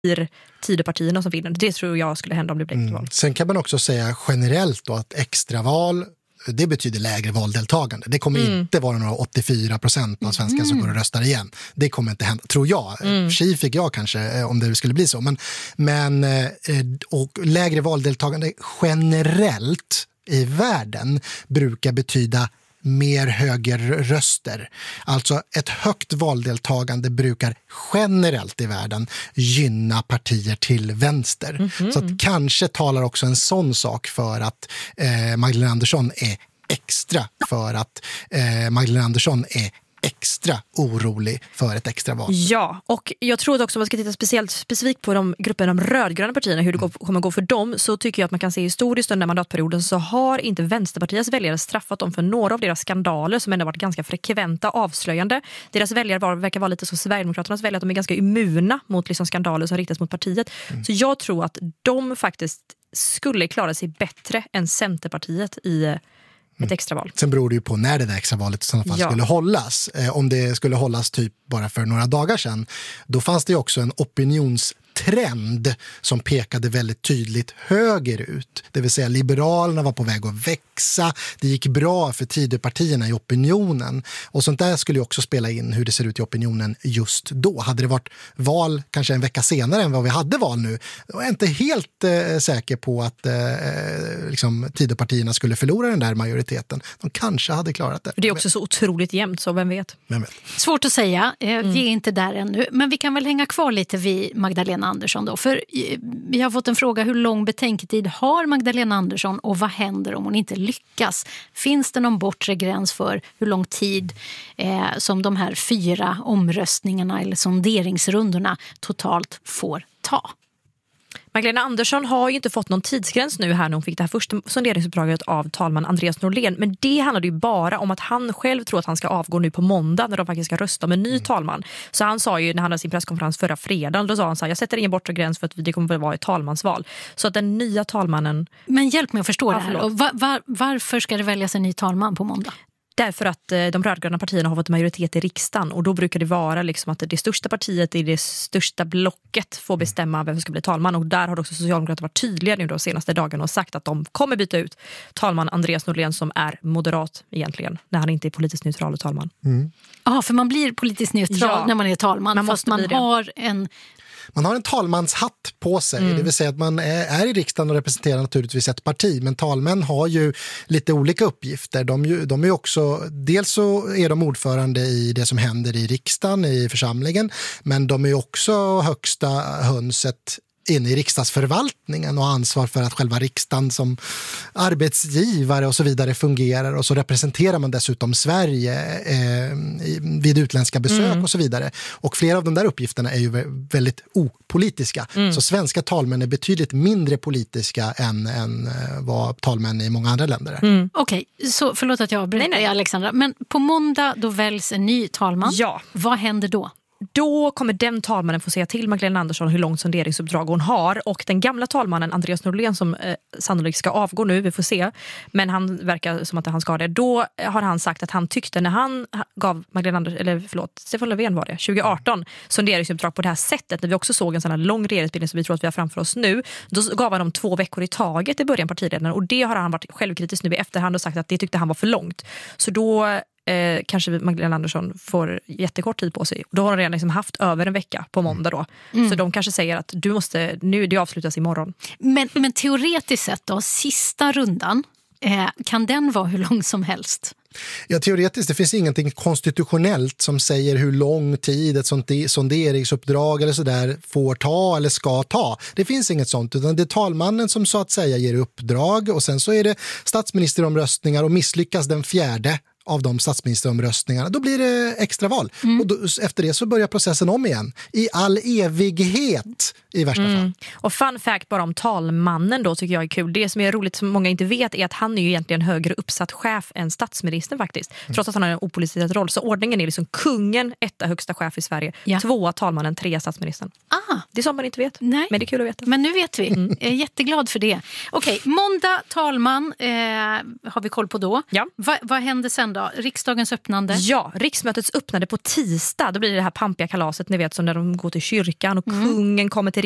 Tidöpartierna som vinner. Det tror jag skulle hända om det blir extraval. Sen kan man också säga generellt då att extraval, det betyder lägre valdeltagande. Det kommer inte vara några 84% av svenskar som går och röstar igen. Det kommer inte hända, tror jag. Tji fick jag kanske om det skulle bli så. Men och lägre valdeltagande generellt i världen brukar betyda mer högerröster. Alltså ett högt valdeltagande brukar generellt i världen gynna partier till vänster. Så att kanske talar också en sån sak för att Magdalena Andersson är extra extra orolig för ett extra val. Ja, och jag tror att också man ska titta specifikt på de rödgröna partierna, hur det kommer gå för dem, så tycker jag att man kan se historiskt under mandatperioden så har inte Vänsterpartiets väljare straffat dem för några av deras skandaler som ändå varit ganska frekventa, avslöjande. Deras väljare verkar vara lite som Sverigedemokraternas väljare, att de är ganska immuna mot liksom skandaler som riktas mot partiet. Så jag tror att de faktiskt skulle klara sig bättre än Centerpartiet i ett extraval. Sen beror det ju på när det där extravalet i sådana fall skulle hållas. Om det skulle hållas typ bara för några dagar sedan, då fanns det ju också en opinionstrend som pekade väldigt tydligt högerut. Det vill säga Liberalerna var på väg att växa. Det gick bra för Tidöpartierna i opinionen. Och sånt där skulle ju också spela in hur det ser ut i opinionen just då. Hade det varit val kanske en vecka senare än vad vi hade val nu, då är jag inte helt säker på att liksom, Tidöpartierna skulle förlora den där majoriteten. De kanske hade klarat det. Det är också så otroligt jämnt, så vem vet? Svårt att säga, vi är inte där ännu. Men vi kan väl hänga kvar lite vid Magdalena Andersson då. För vi har fått en fråga, hur lång betänketid har Magdalena Andersson och vad händer om hon inte lyckas? Finns det någon bortre gräns för hur lång tid som de här 4 omröstningarna eller sonderingsrundorna totalt får ta? Magdalena Andersson har ju inte fått någon tidsgräns nu här när hon fick det här första sonderingsuppdraget av talman Andreas Norlén. Men det handlade ju bara om att han själv tror att han ska avgå nu på måndag när de faktiskt ska rösta med en ny talman. Så han sa ju när han hade sin presskonferens förra fredagen, då sa han så här: jag sätter ingen bortre gräns för att det kommer väl vara ett talmansval. Så att den nya talmannen... Men hjälp mig att förstå det här. Och varför ska det väljas en ny talman på måndag? Därför att de rödgröna partierna har fått majoritet i riksdagen och då brukar det vara liksom att det största partiet i det största blocket får bestämma vem som ska bli talman, och där har också Socialdemokraterna varit tydliga nu de senaste dagarna och sagt att de kommer byta ut talman Andreas Norlén som är moderat egentligen, när han inte är politiskt neutral och talman. Ja, för man blir politiskt neutral när man är talman, fast man har en... Man har en talmanshatt på sig, det vill säga att man är i riksdagen och representerar naturligtvis ett parti, men talmän har ju lite olika uppgifter. De är också, dels så är de ordförande i det som händer i riksdagen, i församlingen, men de är också högsta hönset inne i riksdagsförvaltningen och ansvar för att själva riksdagen som arbetsgivare och så vidare fungerar, och så representerar man dessutom Sverige vid utländska besök och så vidare. Och flera av de där uppgifterna är ju väldigt opolitiska. Så svenska talmän är betydligt mindre politiska än vad talmän i många andra länder är. Okej, så förlåt att jag avbryter dig, Alexandra. Men på måndag då väljs en ny talman. Ja. Vad händer då? Då kommer den talmannen få säga till Magdalena Andersson hur långt sonderingsuppdrag hon har, och den gamla talmannen Andreas Norlén som sannolikt ska avgå nu, vi får se, men han verkar som att han ska det. Då har han sagt att han tyckte när han gav Stefan Löfven var det 2018 sonderingsuppdrag på det här sättet, när vi också såg en sån här lång regeringsbildning som vi tror att vi har framför oss nu, då gav han dem 2 veckor i taget i början partiledaren, och det har han varit självkritisk nu i efterhand och sagt att det tyckte han var för långt. Så då kanske Magdalena Andersson får jättekort tid på sig. Då har hon redan liksom haft över en vecka på måndag då. Så de kanske säger att det avslutas imorgon. Men teoretiskt sett då, sista rundan, kan den vara hur lång som helst? Ja, teoretiskt, det finns ingenting konstitutionellt som säger hur lång tid ett sonderingsuppdrag eller sådär får ta eller ska ta. Det finns inget sånt, utan det är talmannen som så att säga ger uppdrag, och sen så är det statsministeromröstningar, och misslyckas den 4:e av de statsministeromröstningarna, då blir det extraval. Och då, efter det så börjar processen om igen. I all evighet i värsta fall. Och fun fact bara om talmannen då tycker jag är kul. Det som är roligt som många inte vet är att han är ju egentligen högre uppsatt chef än statsministern faktiskt. Trots att han har en opolitisk roll. Så ordningen är liksom kungen, 1:a högsta chef i Sverige. 2:a talmannen, 3:a statsministern. Det är som man inte vet. Nej. Men det är kul att veta. Men nu vet vi. Jag är jätteglad för det. Okej, måndag talman har vi koll på då. Ja. Vad händer sen då? Riksdagens öppnande? Ja, riksmötets öppnade på tisdag. Då blir det här pampiga kalaset, ni vet, som när de går till kyrkan och kungen kommer till